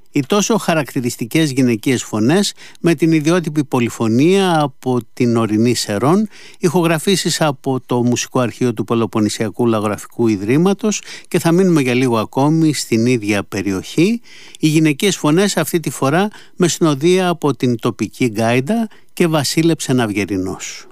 Οι τόσο χαρακτηριστικές γυναικείες φωνές με την ιδιότυπη πολυφωνία από την ορεινή Σερών, ηχογραφήσεις από το Μουσικό Αρχείο του Πελοποννησιακού Λαογραφικού Ιδρύματος και θα μείνουμε για λίγο ακόμη στην ίδια περιοχή. Οι γυναικείες φωνές αυτή τη φορά με συνοδεία από την τοπική γκάιντα και Βασίλεψε Ναυγερινός.